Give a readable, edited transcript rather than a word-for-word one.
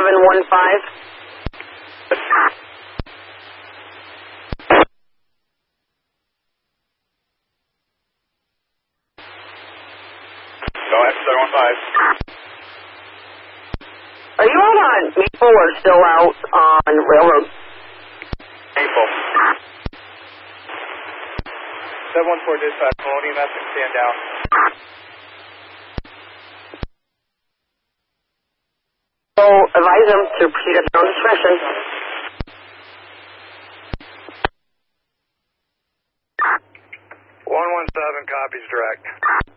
Go ahead, 715. Are you out on Maple or still out on Railroad? Maple. 714 dispatch, loading message, stand down. So advise them to proceed at their own discretion. 117 copies direct.